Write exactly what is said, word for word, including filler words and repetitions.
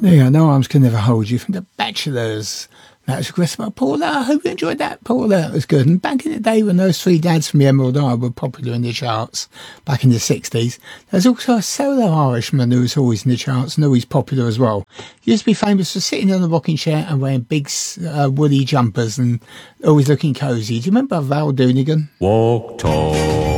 There you go, No Arms Can Never Hold You from The Bachelors. That was requested by Paula. I hope you enjoyed that, Paula. That was good. And back in the day when those three dads from the Emerald Isle were popular in the charts, back in the sixties, there's also a solo Irishman who was always in the charts and always popular as well. He used to be famous for sitting on a rocking chair and wearing big uh, woolly jumpers and always looking cosy. Do you remember Val Doonigan? Walk tall.